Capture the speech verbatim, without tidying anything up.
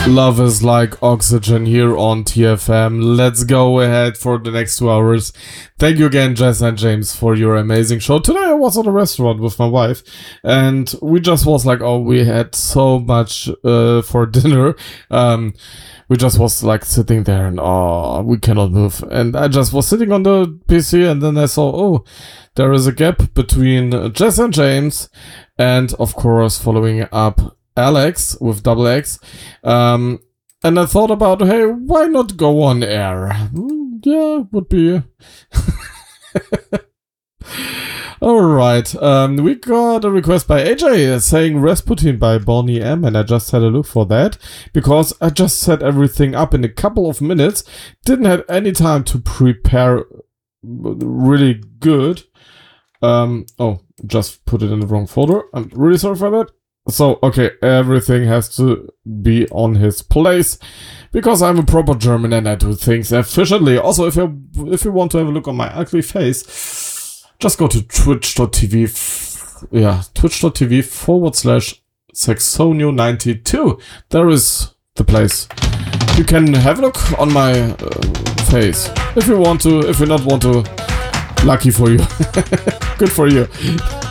Love is like oxygen here on T F M. Let's go ahead for the next two hours. Thank you again, Jess and James, for your amazing show. Today I was at a restaurant with my wife, and we just was like, oh, we had so much uh, for dinner. Um, we just was like sitting there and oh, we cannot move. And I just was sitting on the P C, and then I saw, oh, there is a gap between Jess and James, and of course following up Alex with double X, um, and I thought about, hey, why not go on air? Mm, yeah, would be. Alright, um, we got a request by A J saying Rasputin by Bonnie M, and I just had a look for that, because I just set everything up in a couple of minutes, didn't have any time to prepare really good. Um, oh, just put it in the wrong folder, I'm really sorry for that. So, okay, everything has to be on his place, because I'm a proper German and I do things efficiently. Also, if you if you want to have a look on my ugly face, just go to twitch dot t v, yeah, twitch dot t v forward slash Saxonio ninety-two. There is the place. You can have a look on my uh, face, if you want to. If you not want to, lucky for you. Good for you.